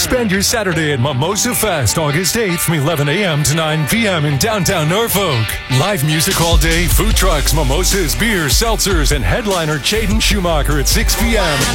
Spend your Saturday at Mimosa Fest, August 8th from 11 a.m. to 9 p.m. in downtown Norfolk. Live music all day, food trucks, mimosas, beers, seltzers, and headliner Chaden Schumacher at 6 p.m.